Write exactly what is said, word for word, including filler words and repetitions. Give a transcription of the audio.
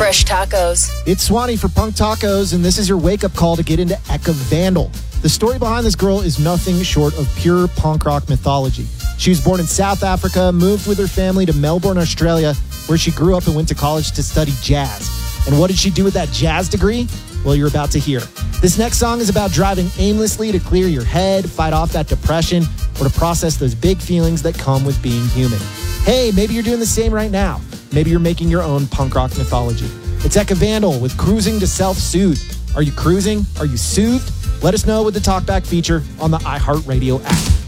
Fresh tacos. It's Swanee for Punk Tacos, and this is your wake-up call to get into Eka Vandal. The story behind this girl is nothing short of pure punk rock mythology. She was born in South Africa, moved with her family to Melbourne, Australia, where she grew up and went to college to study jazz. And what did she do with that jazz degree? Well, you're about to hear. This next song is about driving aimlessly to clear your head, fight off that depression, or to process those big feelings that come with being human. Hey, maybe you're doing the same right now. Maybe you're making your own punk rock mythology. It's Eka Vandal with Cruising to Self-Soothe. Are you cruising? Are you soothed? Let us know with the Talkback feature on the iHeartRadio app.